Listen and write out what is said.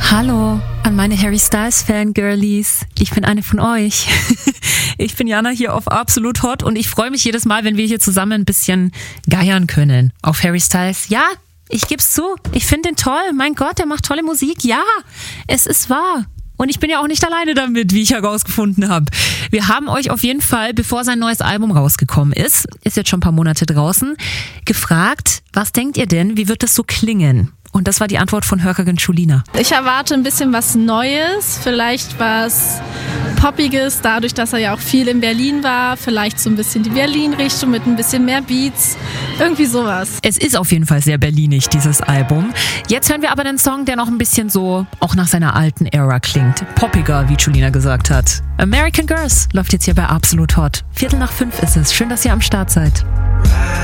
Hallo an meine Harry Styles Fangirlies. Ich bin eine von euch. Ich bin Jana hier auf Absolut Hot und ich freue mich jedes Mal, wenn wir hier zusammen ein bisschen geiern können auf Harry Styles. Ja, ich geb's zu. Ich finde den toll. Mein Gott, der macht tolle Musik. Ja, es ist wahr. Und ich bin ja auch nicht alleine damit, wie ich herausgefunden habe. Wir haben euch auf jeden Fall, bevor sein neues Album rausgekommen ist jetzt schon ein paar Monate draußen, gefragt, was denkt ihr denn, wie wird das so klingen? Und das war die Antwort von Hörerin Julina. Ich erwarte ein bisschen was Neues, vielleicht was Poppiges, dadurch, dass er ja auch viel in Berlin war. Vielleicht so ein bisschen die Berlin-Richtung mit ein bisschen mehr Beats. Irgendwie sowas. Es ist auf jeden Fall sehr berlinig, dieses Album. Jetzt hören wir aber den Song, der noch ein bisschen so auch nach seiner alten Ära klingt. Poppiger, wie Julina gesagt hat. American Girls läuft jetzt hier bei Absolut Hot. 4:45 ist es. Schön, dass ihr am Start seid.